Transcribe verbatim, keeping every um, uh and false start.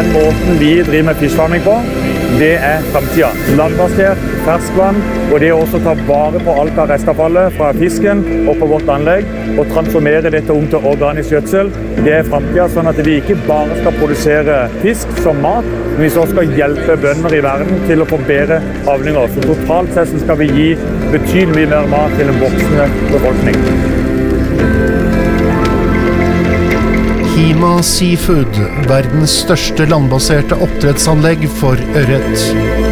Den måten vi driver med fiskfarming på, det er fremtiden. Landbasert, ferskvann, og det å også ta vare på alt av restavfallet fra fisken og på vårt anlegg, og transformere dette om til organisk gjødsel, det er fremtiden, sånn at vi ikke bare skal produsere fisk som mat, men vi også skal hjelpe bønder i verden til å få bedre avlinger. Så totalt sett skal vi gi betydelig mer mat til en voksende befolkning. Hima Seafood, verdens største landbaserte oppdrettsanlegg for ørret.